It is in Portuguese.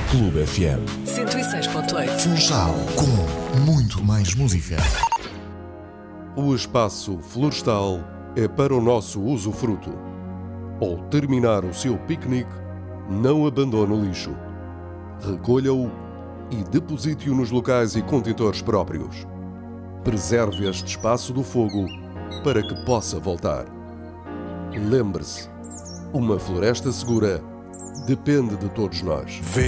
Clube FM 106.8. Funchal, com muito mais música. O espaço florestal é para o nosso usufruto. Ao terminar o seu piquenique, não abandone o lixo. Recolha-o e deposite-o nos locais e contentores próprios. Preserve este espaço do fogo para que possa voltar. Lembre-se, uma floresta segura depende de todos nós.